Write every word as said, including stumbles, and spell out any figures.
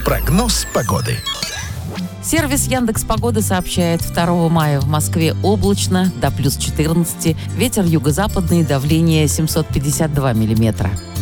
Прогноз погоды. Сервис Яндекс Погоды сообщает, второго мая в Москве облачно, до плюс четырнадцати, ветер юго-западный, давление семьсот пятьдесят два миллиметра.